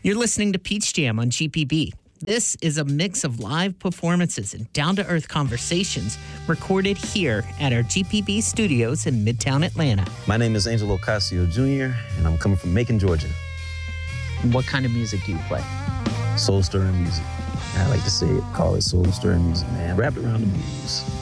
You're listening to Peach Jam on GPB. This is a mix of live performances and down-to-earth conversations recorded here at our GPB studios in Midtown Atlanta. My name is Angel Ocasio Jr., and I'm coming from Macon, Georgia. What kind of music do you play? Soul stirring music. I like to say it, call it soul stirring music, man. Wrapped around the blues.